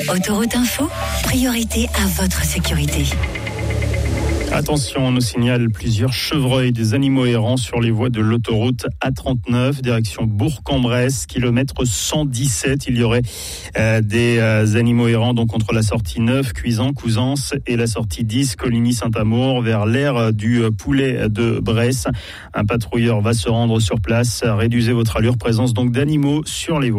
Autoroute Info, priorité à votre sécurité. Attention, on nous signale plusieurs chevreuils, des animaux errants sur les voies de l'autoroute A39, direction Bourg-en-Bresse, kilomètre 117. Il y aurait des animaux errants donc entre la sortie 9, Cuisan, Couzance, et la sortie 10, Coligny-Saint-Amour, vers l'aire du Poulet de Bresse. Un patrouilleur va se rendre sur place. Réduisez votre allure, présence donc d'animaux sur les voies.